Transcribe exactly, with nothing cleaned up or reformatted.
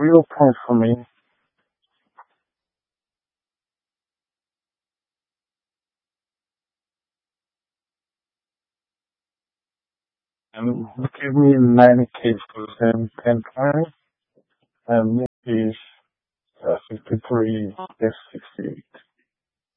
real point for me. And give me nine K for the ten points, and is uh, fifty-three S sixty.